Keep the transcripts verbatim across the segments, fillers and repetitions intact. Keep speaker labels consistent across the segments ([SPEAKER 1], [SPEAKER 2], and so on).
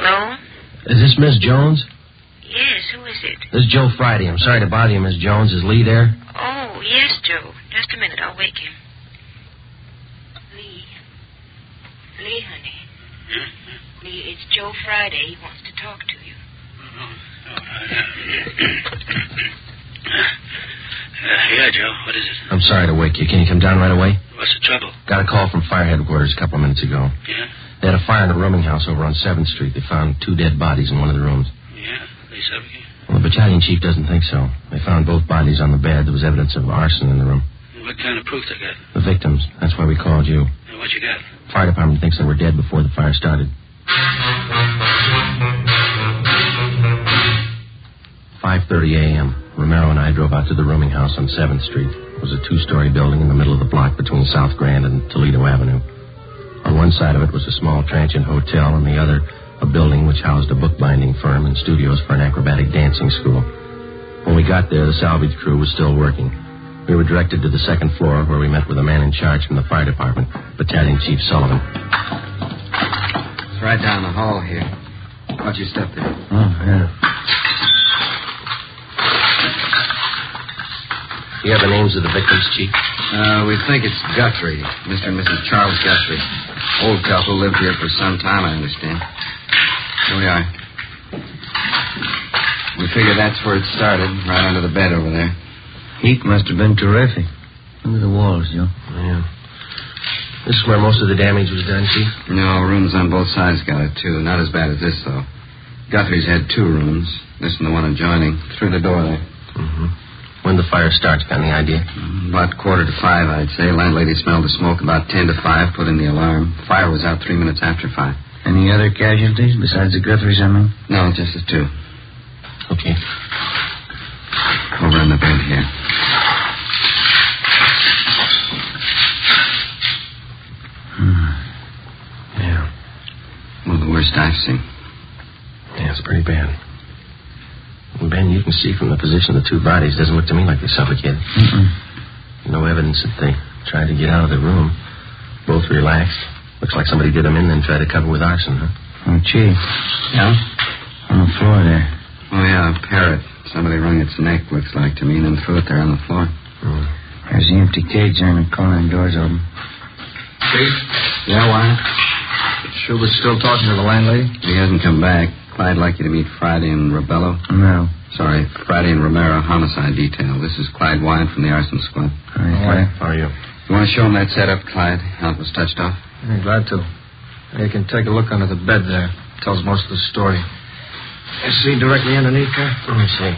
[SPEAKER 1] Hello?
[SPEAKER 2] Is this Miss Jones?
[SPEAKER 1] Yes, who is it?
[SPEAKER 2] This is Joe Friday. I'm sorry to bother you, Miss Jones. Is Lee there?
[SPEAKER 1] Oh, yes, Joe. Just a minute. I'll wake him. Lee. Lee, honey.
[SPEAKER 3] Hmm?
[SPEAKER 1] Lee, it's Joe Friday. He wants to talk to you.
[SPEAKER 3] Oh, oh, uh, uh, yeah, Joe. What is it?
[SPEAKER 2] I'm sorry to wake you. Can you come down right away?
[SPEAKER 3] What's the trouble?
[SPEAKER 2] Got a call from fire headquarters a couple of minutes ago.
[SPEAKER 3] Yeah?
[SPEAKER 2] They had a fire in a rooming house over on seventh Street. They found two dead bodies in one of the rooms.
[SPEAKER 3] Yeah? They suffocated?
[SPEAKER 2] Well, the battalion chief doesn't think so. They found both bodies on the bed. There was evidence of arson in the room.
[SPEAKER 3] What kind of proof they got?
[SPEAKER 2] The victims. That's why we called you.
[SPEAKER 3] And what you got?
[SPEAKER 2] Fire department thinks they were dead before the fire started. five thirty a.m. Romero and I drove out to the rooming house on seventh Street. It was a two-story building in the middle of the block between South Grand and Toledo Avenue. On one side of it was a small transient hotel, and the other a building which housed a bookbinding firm and studios for an acrobatic dancing school. When we got there, the salvage crew was still working. We were directed to the second floor, where we met with a man in charge from the fire department, Battalion Chief Sullivan.
[SPEAKER 4] It's right down the hall here. Watch your step there.
[SPEAKER 2] Oh, yeah. You have the names of the victims, Chief?
[SPEAKER 4] Uh, we think it's Guthrie, Mister and Missus Charles Guthrie. Old couple lived here for some time, I understand. Here we are. We figure that's where it started, right under the bed over there.
[SPEAKER 5] Heat must have been terrific. Look at the walls, Joe.
[SPEAKER 2] Yeah. This is where most of the damage was done, Chief?
[SPEAKER 4] No, rooms on both sides got it, too. Not as bad as this, though. Guthrie's had two rooms. This and the one adjoining. Through the door there.
[SPEAKER 2] Mm-hmm. When the fire starts, got any idea?
[SPEAKER 4] About quarter to five, I'd say. Landlady smelled the smoke about ten to five, put in the alarm. Fire was out three minutes after five.
[SPEAKER 5] Any other casualties besides the Guthries, I mean?
[SPEAKER 4] No, just the two.
[SPEAKER 2] Okay.
[SPEAKER 4] Over on the bed here.
[SPEAKER 2] Hmm. Yeah.
[SPEAKER 4] Well, the worst I've seen.
[SPEAKER 2] Yeah, it's pretty bad. Well, Ben, you can see from the position of the two bodies, doesn't look to me like they suffocated.
[SPEAKER 5] Mm-mm.
[SPEAKER 2] No evidence that they tried to get out of the room. Both relaxed. Looks like somebody did them in, then tried to cover with arson, huh?
[SPEAKER 5] Oh, Chief.
[SPEAKER 4] Yeah?
[SPEAKER 5] On the floor there.
[SPEAKER 4] Oh, yeah, a parrot. Somebody wrung its neck, looks like to me, and then threw it there on the floor.
[SPEAKER 2] Mm.
[SPEAKER 5] There's the empty cage there in the corner and doors open.
[SPEAKER 4] Chief? Yeah, why?
[SPEAKER 5] Schubert's still talking to the landlady?
[SPEAKER 4] He hasn't come back. Clyde like you to meet Friday and Rebello?
[SPEAKER 5] No.
[SPEAKER 4] Sorry, Friday and Romero homicide detail. This is Clyde Wyatt from the arson squad.
[SPEAKER 5] Hi,
[SPEAKER 2] How are you?
[SPEAKER 4] You want to show him that setup, Clyde? How it was touched off?
[SPEAKER 6] I'm glad to. You can take a look under the bed there. Tells most of the story. You see directly underneath there?
[SPEAKER 2] Let me see.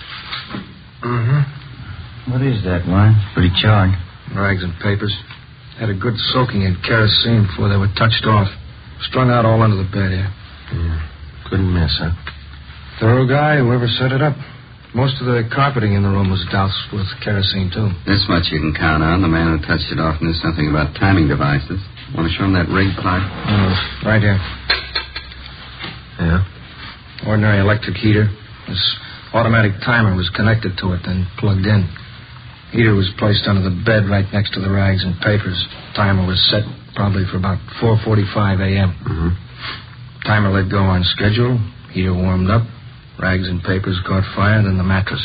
[SPEAKER 6] Mm-hmm.
[SPEAKER 5] What is that, Wine? Pretty charred.
[SPEAKER 6] Rags and papers. Had a good soaking in kerosene before they were touched off. Strung out all under the bed here.
[SPEAKER 2] Yeah. Couldn't miss, huh?
[SPEAKER 6] Thorough guy, whoever set it up. Most of the carpeting in the room was doused with kerosene, too.
[SPEAKER 4] This much you can count on. The man who touched it off knew something about timing devices. Want to show him that rig, Clyde?
[SPEAKER 6] Mm, right here.
[SPEAKER 2] Yeah?
[SPEAKER 6] Ordinary electric heater. This automatic timer was connected to it, then plugged in. Heater was placed under the bed right next to the rags and papers. Timer was set probably for about four forty-five a.m.
[SPEAKER 2] Mm-hmm.
[SPEAKER 6] Timer let go on schedule. Heater warmed up. Rags and papers caught fire, then the mattress.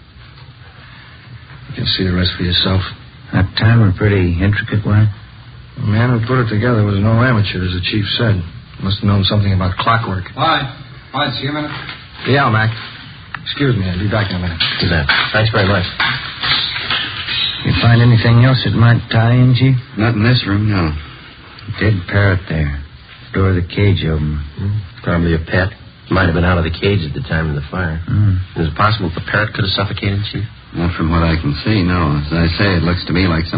[SPEAKER 6] You can see the rest for yourself.
[SPEAKER 5] That timer pretty intricate, Wine?
[SPEAKER 6] The man who put it together was no amateur, as the chief said. Must have known something about clockwork.
[SPEAKER 4] Hi. Hi, see you a minute.
[SPEAKER 6] Yeah, Mac. Excuse me, I'll be back in a minute.
[SPEAKER 2] Do that. Thanks very much.
[SPEAKER 5] You find anything else that might tie in, Chief?
[SPEAKER 4] Not in this room, no.
[SPEAKER 5] Dead parrot there. Door of the cage open.
[SPEAKER 2] Mm. Probably a pet. Might have been out of the cage at the time of the fire.
[SPEAKER 5] Mm.
[SPEAKER 2] Is it possible the parrot could have suffocated, Chief?
[SPEAKER 4] Not from what I can see, no. As I say, it looks to me like some